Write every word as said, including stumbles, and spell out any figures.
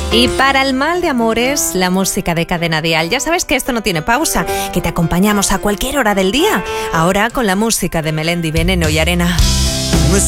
Y para el mal de amores, la música de Cadena Dial. Ya sabes que esto no tiene pausa, que te acompañamos a cualquier hora del día. Ahora con la música de Melendi, Veneno y Arena.